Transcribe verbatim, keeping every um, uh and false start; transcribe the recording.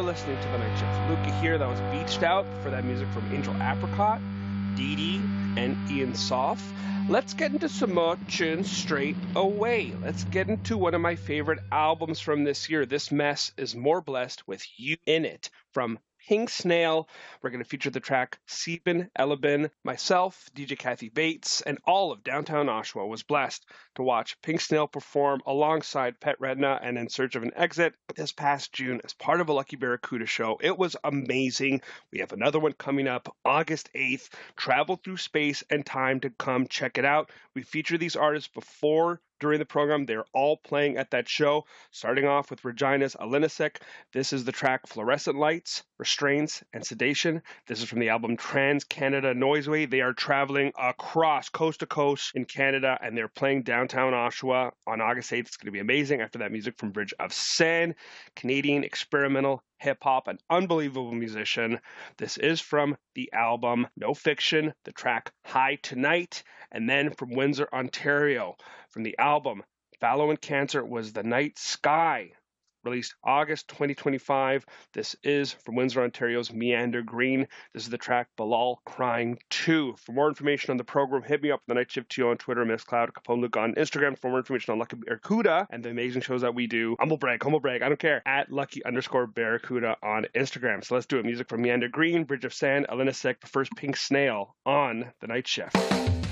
listening to The Night Shift. Luca here, that was Beached Out for that music from Angel Apricot, Dee Dee, and Ian Soff. Let's get into some more tunes straight away. Let's get into one of my favorite albums from this year. This mess is more blessed with you in it from Pink Snail. We're going to feature the track Sieben Eleben. Myself, D J Kathy Bates, and all of downtown Oshawa was blessed to watch Pink Snail perform alongside Pet Redna and In Search of an Exit this past June as part of a Lucky Barracuda show. It was amazing. We have another one coming up August eighth. Travel through space and time to come check it out. We feature these artists before during the program. They're all playing at that show, starting off with Regina's Alinisek. This is the track Fluorescent Lights, Restraints, and Sedation. This is from the album Trans Canada Noiseway. They are traveling across coast to coast in Canada, and they're playing downtown Oshawa on August eighth. It's going to be amazing. After that, music from Bridge of Seine, Canadian experimental hip-hop, an unbelievable musician. This is from the album No Fiction, the track High Tonight, and then from Windsor, Ontario, from the album Fallow and Cancer was The Night Sky, released August twenty twenty-five. This is from Windsor, Ontario's Meander Green. This is the track Bilal Crying two. For more information on the program, hit me up The Night Shift T O on Twitter, Mixcloud, Capone Luke on Instagram. For more information on Lucky Barracuda and the amazing shows that we do, humble brag, humble brag, I don't care, at Lucky underscore Barracuda on Instagram. So let's do it. Music from Meander Green, Bridge of Sand, Alinisek, the first Pink Snail on The Night Shift.